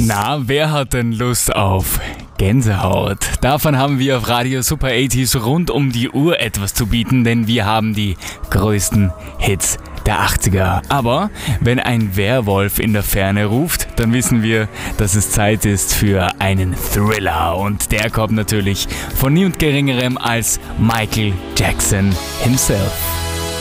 Na, wer hat denn Lust auf Gänsehaut? Davon haben wir auf Radio Super 80s rund um die Uhr etwas zu bieten, denn wir haben die größten Hits der 80er. Aber wenn ein Werwolf in der Ferne ruft, dann wissen wir, dass es Zeit ist für einen Thriller. Und der kommt natürlich von niemand Geringerem als Michael Jackson himself.